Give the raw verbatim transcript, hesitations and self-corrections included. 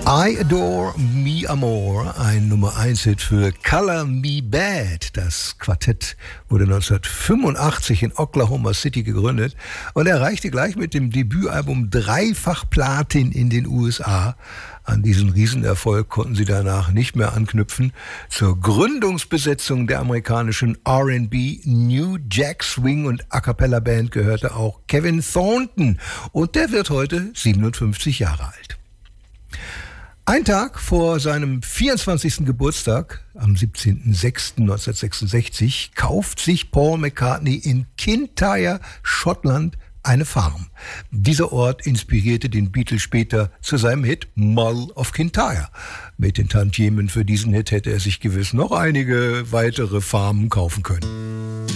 I Adore Me Amor, ein Nummer eins Hit für Color Me Bad. Das Quartett wurde neunzehnhundertfünfundachtzig in Oklahoma City gegründet und erreichte gleich mit dem Debütalbum dreifach Platin in den U S A. An diesen Riesenerfolg konnten sie danach nicht mehr anknüpfen. Zur Gründungsbesetzung der amerikanischen R and B, New Jack Swing und A Cappella Band gehörte auch Kevin Thornton und der wird heute siebenundfünfzig Jahre alt. Ein Tag vor seinem vierundzwanzigsten Geburtstag, am siebzehnten sechsten neunzehnhundertsechsundsechzig, kauft sich Paul McCartney in Kintyre, Schottland, eine Farm. Dieser Ort inspirierte den Beatles später zu seinem Hit Mull of Kintyre. Mit den Tantiemen für diesen Hit hätte er sich gewiss noch einige weitere Farmen kaufen können.